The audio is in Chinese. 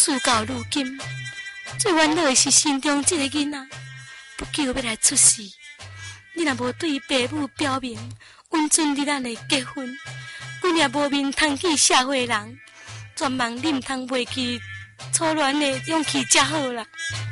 事到如今，最烦恼的是心中这个囡仔，不久要来出世。你若无对爸母表明，允准你咱的结婚，阮也无面通去社会人，全望你毋通袂记初恋的勇气才好啦。